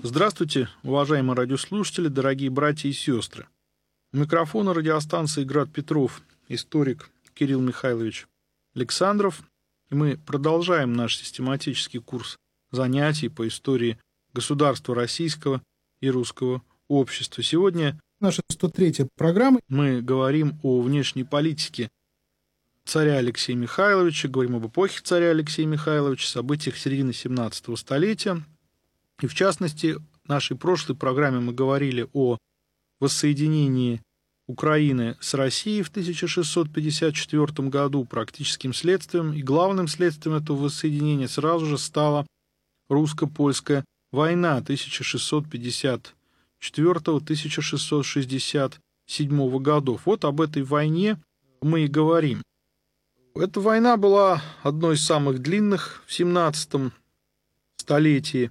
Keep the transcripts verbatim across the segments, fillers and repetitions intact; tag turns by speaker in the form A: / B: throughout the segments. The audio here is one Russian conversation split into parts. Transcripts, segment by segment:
A: Здравствуйте, уважаемые радиослушатели, дорогие братья и сестры. У микрофона радиостанции «Град Петров» историк Кирилл Михайлович Александров. И мы продолжаем наш систематический курс занятий по истории государства российского и русского общества. Сегодня
B: наша сто третья программа.
A: Мы говорим о внешней политике царя Алексея Михайловича, говорим об эпохе царя Алексея Михайловича, событиях середины семнадцатого столетия. И в частности, в нашей прошлой программе мы говорили о воссоединении Украины с Россией в тысяча шестьсот пятьдесят четвёртом году. Практическим следствием и главным следствием этого воссоединения сразу же стала русско-польская война тысяча шестьсот пятьдесят четвёртого — тысяча шестьсот шестьдесят седьмого годов. Вот об этой войне мы и говорим. Эта война была одной из самых длинных в семнадцатом столетии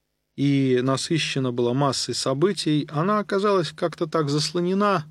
A: и насыщена была массой событий. Она оказалась как-то так заслонена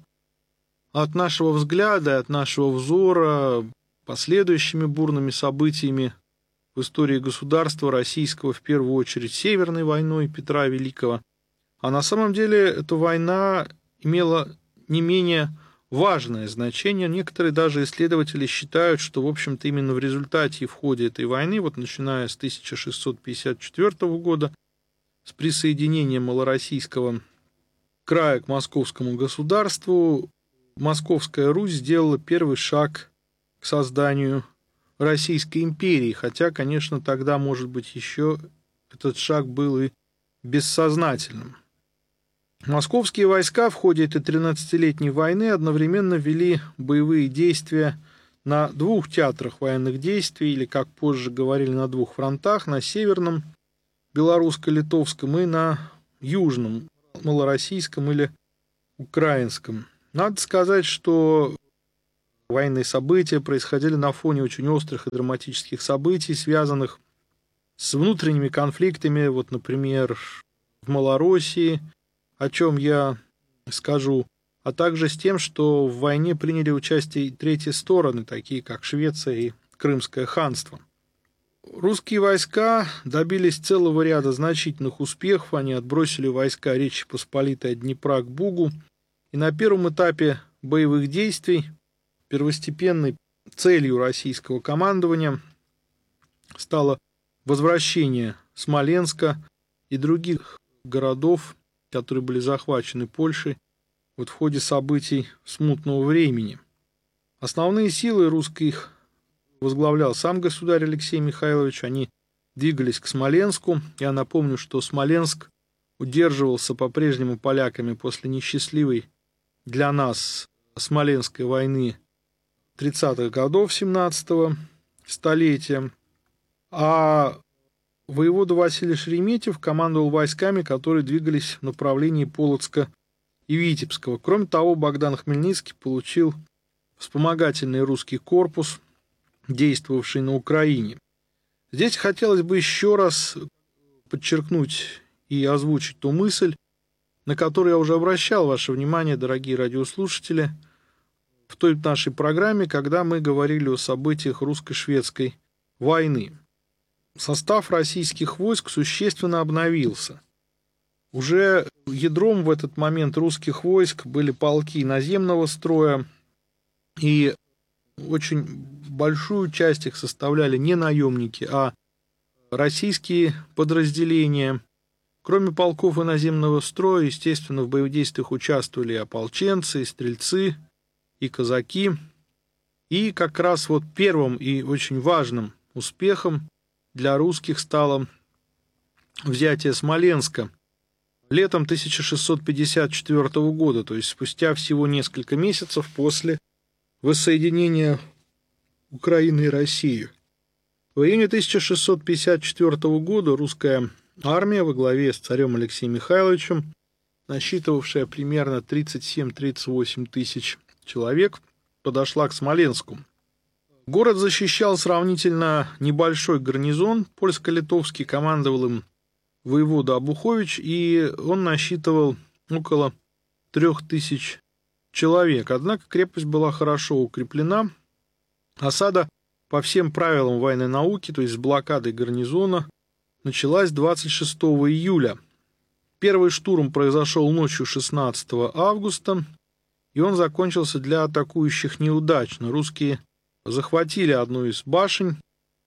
A: от нашего взгляда, от нашего взора последующими бурными событиями в истории государства российского, в первую очередь Северной войной Петра Великого. А на самом деле эта война имела не менее важное значение. Некоторые даже исследователи считают, что, в общем-то, именно в результате и в ходе этой войны, вот начиная с тысяча шестьсот пятьдесят четвёртого года, с присоединением малороссийского края к московскому государству, Московская Русь сделала первый шаг к созданию Российской империи, хотя, конечно, тогда, может быть, еще этот шаг был и бессознательным. Московские войска в ходе этой тринадцатилетней войны одновременно вели боевые действия на двух театрах военных действий, или, как позже говорили, на двух фронтах, на северном белорусско-литовском и на южном малороссийском или украинском. Надо сказать, что военные события происходили на фоне очень острых и драматических событий, связанных с внутренними конфликтами, вот, например, в Малороссии, о чем я скажу, а также с тем, что в войне приняли участие и третьи стороны, такие как Швеция и Крымское ханство. Русские войска добились целого ряда значительных успехов, они отбросили войска Речи Посполитой от Днепра к Бугу, и на первом этапе боевых действий первостепенной целью российского командования стало возвращение Смоленска и других городов, которые были захвачены Польшей вот в ходе событий смутного времени. Основные силы русских возглавлял сам государь Алексей Михайлович, они двигались к Смоленску. Я напомню, что Смоленск удерживался по-прежнему поляками после несчастливой для нас Смоленской войны тридцатых годов семнадцатого столетия, а воевода Василий Шереметьев командовал войсками, которые двигались в направлении Полоцка и Витебского. Кроме того, Богдан Хмельницкий получил вспомогательный русский корпус, действовавший на Украине. Здесь хотелось бы еще раз подчеркнуть и озвучить ту мысль, на которую я уже обращал ваше внимание, дорогие радиослушатели, в той нашей программе, когда мы говорили о событиях русско-шведской войны. Состав российских войск существенно обновился. Уже ядром в этот момент русских войск были полки наземного строя, и очень большую часть их составляли не наемники, а российские подразделения. Кроме полков и наземного строя, естественно, в боевых действиях участвовали и ополченцы, и стрельцы, и казаки. И как раз вот первым и очень важным успехом для русских стало взятие Смоленска летом тысяча шестьсот пятьдесят четвёртого года, то есть спустя всего несколько месяцев после воссоединения Украины и России. В июне тысяча шестьсот пятьдесят четвёртого года русская армия во главе с царем Алексеем Михайловичем, насчитывавшая примерно тридцать семь — тридцать восемь тысяч человек, подошла к Смоленску. Город защищал сравнительно небольшой гарнизон, польско-литовский, командовал им воевода Обухович, и он насчитывал около трех тысяч человек. Однако крепость была хорошо укреплена. Осада по всем правилам военной науки, то есть с блокадой гарнизона, началась двадцать шестого июля Первый штурм произошел ночью шестнадцатого августа, и он закончился для атакующих неудачно. Русские захватили одну из башен,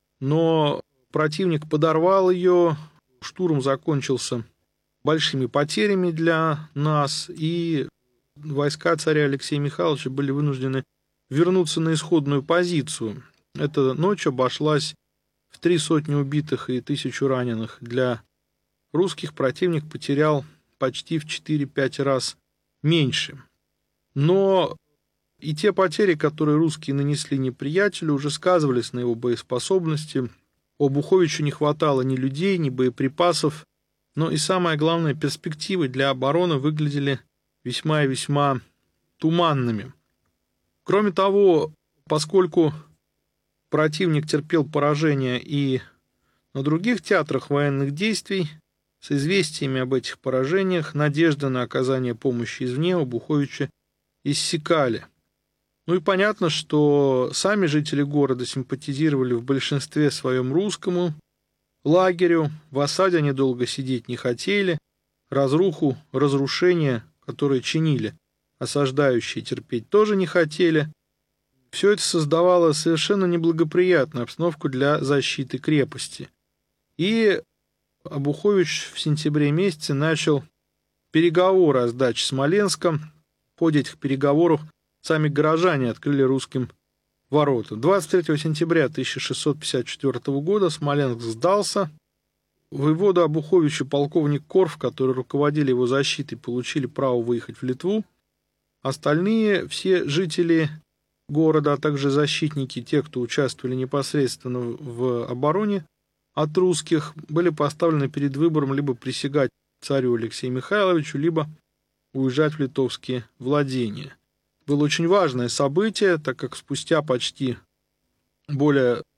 A: но противник подорвал ее, штурм закончился большими потерями для нас, и войска царя Алексея Михайловича были вынуждены вернуться на исходную позицию. Эта ночь обошлась в три сотни убитых и тысячу раненых. Для русских противник потерял почти в четыре-пять раз меньше. Но и те потери, которые русские нанесли неприятелю, уже сказывались на его боеспособности. У Обуховича не хватало ни людей, ни боеприпасов, но и самое главное, перспективы для обороны выглядели весьма и весьма туманными. Кроме того, поскольку противник терпел поражение и на других театрах военных действий, с известиями об этих поражениях надежды на оказание помощи извне у Обуховича иссякали. Ну и понятно, что сами жители города симпатизировали в большинстве своем русскому лагерю, в осаде они долго сидеть не хотели, разруху, разрушения, которые чинили осаждающие, терпеть тоже не хотели. Все это создавало совершенно неблагоприятную обстановку для защиты крепости. И Обухович в сентябре месяце начал переговоры о сдаче Смоленска. В ходе этих переговоров сами горожане открыли русским ворота. двадцать третьего сентября тысяча шестьсот пятьдесят четвёртого года Смоленск сдался. Воевода Обухович и полковник Корф, которые руководили его защитой, получили право выехать в Литву. Остальные, все жители города, а также защитники, те, кто участвовали непосредственно в обороне от русских, были поставлены перед выбором либо присягать царю Алексею Михайловичу, либо уезжать в литовские владения. Было очень важное событие, так как спустя почти более